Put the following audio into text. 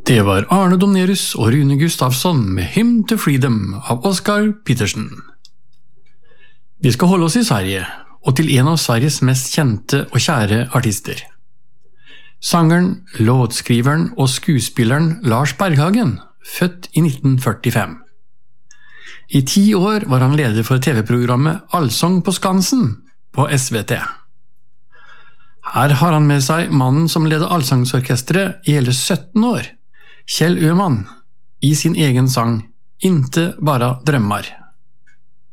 Det var Arne Domnerus og Rune Gustafsson med Hymn to Freedom av Oscar Petersen. Vi skal holde oss i Sverige, og til en av Sveriges mest kjente og kjære artister. Sangeren, låtskriveren og skuespilleren Lars Berghagen, født i 1945. I 10 år var han leder for TV-programmet Allsång på Skansen på SVT. Her har han med seg mannen som leder Allsangsorkestret i hele 17 år, Kjell Øman, i sin egen sang «Inte bara drömmar».